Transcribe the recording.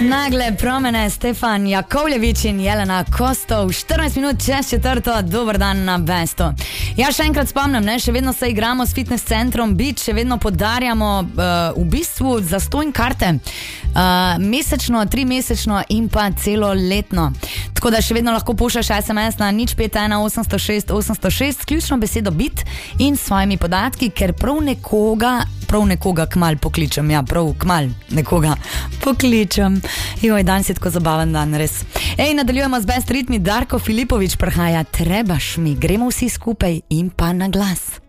Nagle promene Stefan Jakovljevič in Jelena Kostov, 14 minut čez četrto, dober dan na Besto. Ja, še enkrat spomnim, še vedno se igramo s fitness centrom Beach, še vedno podarjamo v bistvu zastonj karte, mesečno, 3-mesečno in pa celoletno. Tako da še vedno lahko pošljaš SMS na 051 806 806, ključno besedo BIT in s svojimi podatki, ker prav nekoga kmal pokličem, ja, prav kmal nekoga pokličem. Joj, danes je tako zabaven dan, res. Nadaljujemo z Best ritmi, Darko Filipovič prihaja, trebaš mi, gremo vsi skupaj in pa na glas.